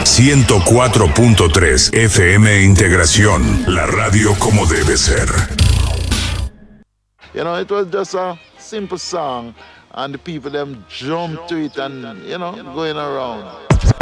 104.3 FM Integración, la radio como debe ser. You know, it was just a simple song, and the people them jump to it and, you know, going around.